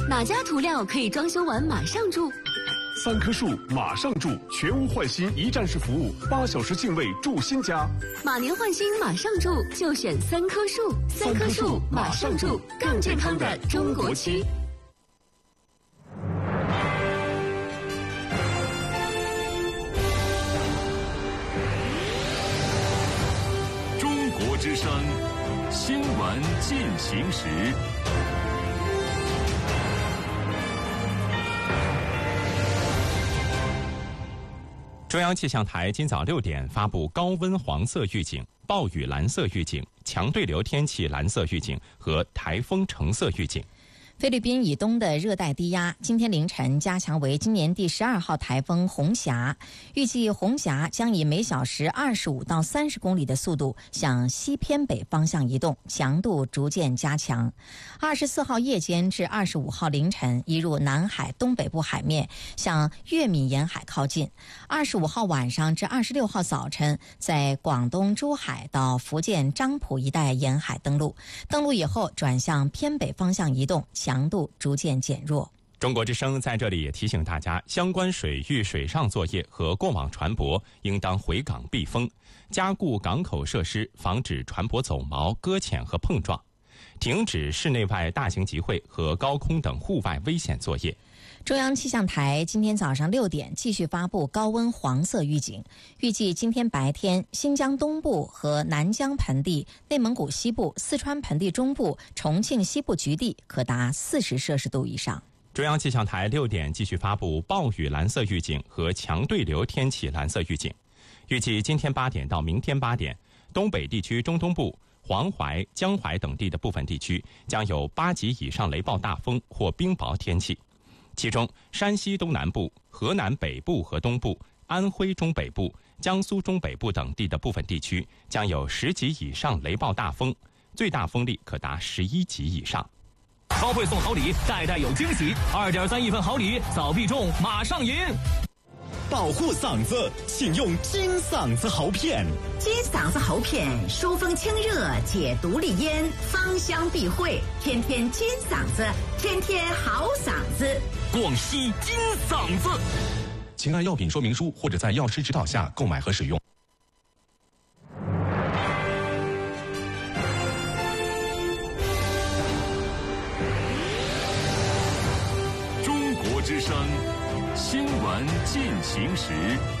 哪家涂料可以装修完马上住 ？3棵树马上住，全屋换新一站式服务，8小时净位住新家。 马年换新马上住，就选3棵树。3棵树马上住，更健康的中国区。 中国之声新闻进行时。 中央气象台今早6点发布高温黄色预警、暴雨蓝色预警、强对流天气蓝色预警和台风橙色预警。 菲律宾以东的热带低压今天凌晨加强为今年第12号台风红霞，预计红霞将以每小时25到30公里的速度向西偏北方向移动，强度逐渐加强。24号夜间至25号凌晨移入南海东北部海面，向粤闽沿海靠近。25号晚上至26号早晨在广东珠海到福建漳浦一带沿海登陆以后转向偏北方向移动，强度逐渐减弱。 中国之声在这里也提醒大家，相关水域水上作业和过往船舶应当回港避风，加固港口设施，防止船舶走锚、搁浅和碰撞，停止室内外大型集会和高空等户外危险作业。 中央气象台今天早上6点继续发布高温黄色预警，预计今天白天新疆东部和南疆盆地、内蒙古西部、四川盆地中部、重庆西部局地可达40摄氏度以上。 中央气象台6点继续发布暴雨蓝色预警和强对流天气蓝色预警，预计今天8点到明天8点，东北地区中东部、黄淮、江淮等地的部分地区将有8级以上雷暴大风或冰雹天气。其中，山西东南部、河南北部和东部、安徽中北部、江苏中北部等地的部分地区将有10级以上雷暴大风，最大风力可达11级以上。 超会送好礼，代代有惊喜，2.3亿份好礼，早必中，马上赢！ 保护嗓子，请用金嗓子喉片。 金嗓子喉片，疏风清热，解毒利咽，芳香避秽，天天金嗓子，天天好嗓子。 广西金嗓子， 请按药品说明书或者在药师指导下购买和使用。 中国之声新闻进行时。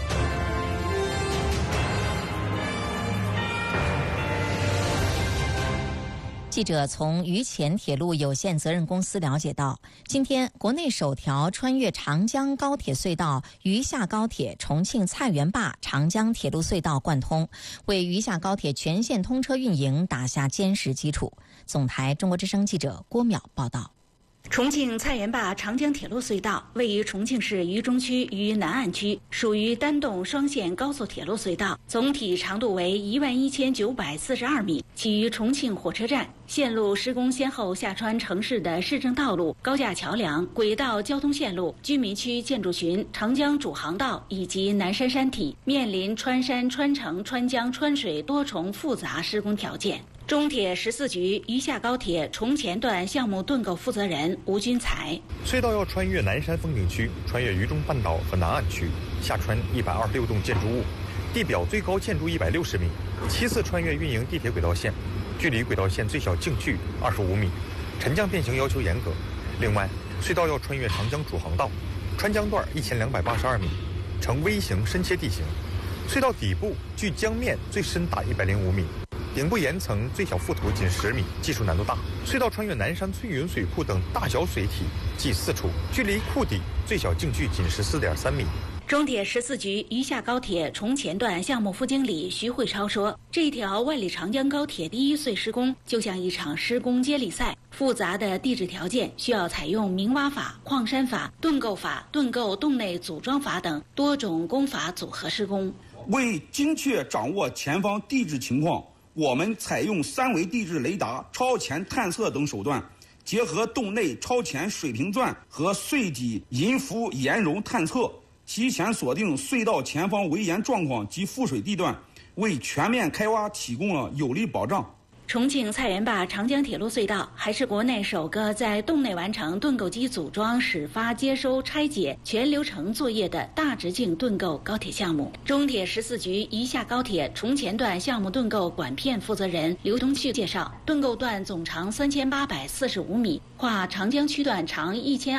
记者从渝黔铁路有限责任公司了解到，今天国内首条穿越长江高铁隧道渝下高铁重庆菜园坝长江铁路隧道贯通，为渝下高铁全线通车运营打下坚实基础。总台中国之声记者郭淼报道。 重庆菜园坝长江铁路隧道位于重庆市渝中区渝南岸区，属于单洞双线高速铁路隧道，总体长度为11942米，起于重庆火车站。线路施工先后下穿城市的市政道路、高架桥梁、轨道交通线路、居民区建筑群、长江主航道以及南山山体，面临穿山、穿城、穿江、穿水多重复杂施工条件。中铁14局渝下高铁重前段项目盾构负责人吴军才： 隧道要穿越南山风景区，穿越渝中半岛和南岸区，下穿126栋建筑物，地表最高建筑160米，7次穿越运营地铁轨道线，距离轨道线最小径距25米，沉降变形要求严格。另外，隧道要穿越长江主航道，穿江段1282米，呈 V 型深切地形。隧道底部距江面最深达105米。顶部岩层最小覆土仅10米，技术难度大。隧道穿越南山翠云水库等大小水体计4处，距离库底最小径距仅14.3米。 中铁14局渝下高铁重前段项目副经理徐慧超说，这条万里长江高铁第1隧施工就像一场施工接力赛，复杂的地质条件需要采用明挖法、矿山法、盾构法、盾构洞内组装法等多种工法组合施工。 为精确掌握前方地质情况，我们采用3维地质雷达、超前探测等手段，结合洞内超前水平钻和隧底银浮岩溶探测，提前锁定隧道前方围岩状况及覆水地段，为全面开挖提供了有力保障。 重庆菜园坝长江铁路隧道还是国内首个在洞内完成盾构机组装、始发、接收、拆解全流程作业的大直径盾构高铁项目。中铁14局宜夏高铁崇前段项目盾构管片负责人刘东旭介绍，盾构段总长3845米，跨长江区段长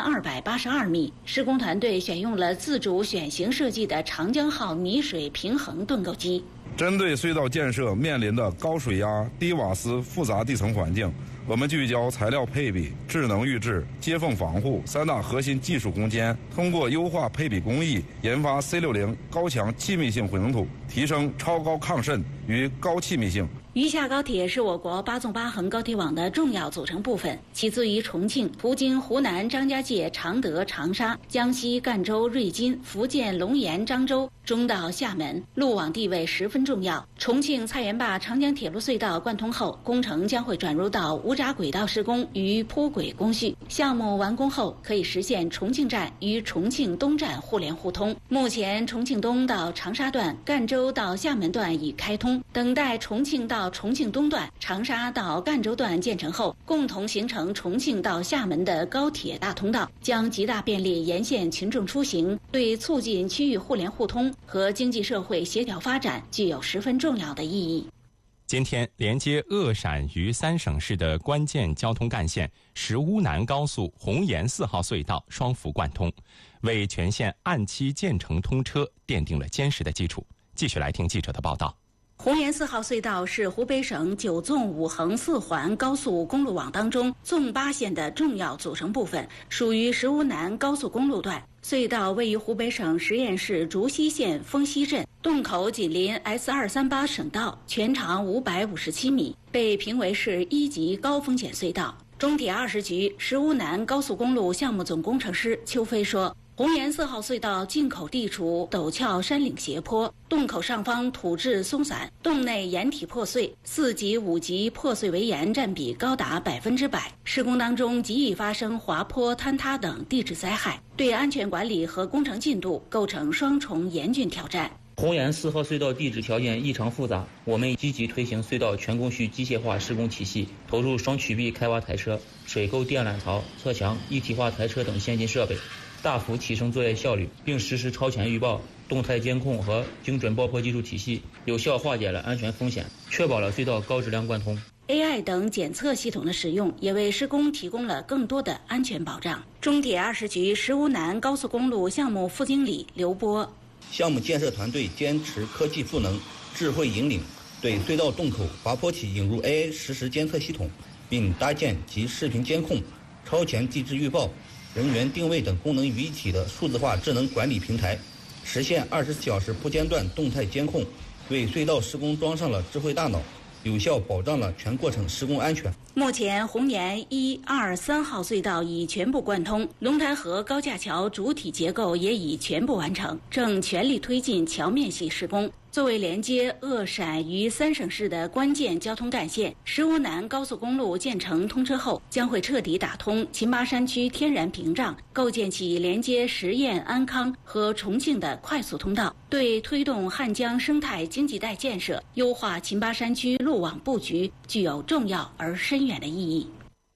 1282米。施工团队选用了自主选型设计的长江号泥水平衡盾构机。 针对隧道建设面临的高水压、低瓦斯复杂地层环境，我们聚焦材料配比、智能预制、接缝防护3大核心技术攻坚，通过优化配比工艺，研发 C60 高强气密性混凝土，提升超高抗渗与高气密性。 渝夏高铁是我国8纵8横高铁网的重要组成部分，起自于重庆，途经湖南张家界、常德、长沙，江西赣州、瑞金，福建龙岩、漳州，中到厦门，路网地位十分重要。重庆菜园坝长江铁路隧道贯通后，工程将会转入到无闸轨道施工与铺轨工序。项目完工后，可以实现重庆站与重庆东站互联互通。目前，重庆东到长沙段、赣州到厦门段已开通，等待重庆到重庆东段、长沙到赣州段建成后，共同形成重庆到厦门的高铁大通道，将极大便利沿线群众出行，对促进区域互联互通和经济社会协调发展具有十分重要的意义。 今天，连接鄂陕渝3省市的关键交通干线石乌南高速红岩4号隧道双幅贯通，为全线按期建成通车奠定了坚实的基础。继续来听记者的报道。 红岩4号隧道是湖北省9纵5横4环高速公路网当中纵8线的重要组成部分，属于石乌南高速公路段。隧道位于湖北省十堰市竹溪县丰溪镇，洞口紧邻 S238 省道，全长557米，被评为是1级高风险隧道。中铁20局石乌南高速公路项目总工程师邱飞说，红岩4号隧道进口地处陡峭山岭斜坡，洞口上方土质松散，洞内岩体破碎，4级、5级破碎围岩占比高达100%。施工当中极易发生滑坡、坍塌等地质灾害，对安全管理和工程进度构成双重严峻挑战。 红岩4号隧道地质条件异常复杂，我们积极推行隧道全工序机械化施工体系，投入双曲臂开挖台车、水沟电缆槽、侧墙一体化台车等先进设备，大幅提升作业效率，并实施超前预报、动态监控和精准爆破技术体系，有效化解了安全风险，确保了隧道高质量贯通。 AI 等检测系统的使用也为施工提供了更多的安全保障。中铁20局石乌南高速公路项目副经理刘波， 项目建设团队坚持科技赋能、智慧引领，对隧道洞口滑坡体引入 AI 实时监测系统，并搭建集视频监控、超前地质预报、人员定位等功能于一体的数字化智能管理平台，实现24小时不间断动态监控，为隧道施工装上了智慧大脑，有效保障了全过程施工安全。 目前红岩1、2、3号隧道已全部贯通，龙潭河高架桥主体结构也已全部完成，正全力推进桥面系施工。作为连接鄂陕渝3省市的关键交通干线，石乌南高速公路建成通车后，将会彻底打通秦巴山区天然屏障，构建起连接十堰、安康和重庆的快速通道，对推动汉江生态经济带建设、优化秦巴山区路网布局具有重要而深远的意义。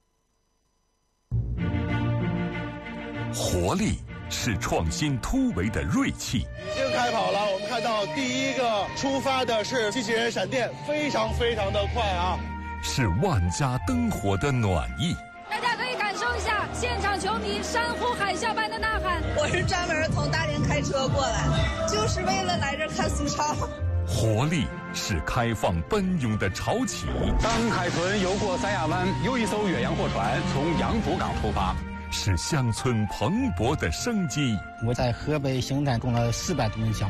活力是创新突围的锐气。 已经开跑了，我们看到第一个出发的是机器人闪电，非常的快啊！ 是万家灯火的暖意。 大家可以感受一下现场球迷山呼海啸般的呐喊。 我是专门从大连开车过来，就是为了来这看苏超。 活力是开放奔涌的潮起。 当海豚游过三亚湾，又一艘远洋货船从杨浦港出发。 是乡村蓬勃的生机。 我在河北邢台种了400多种香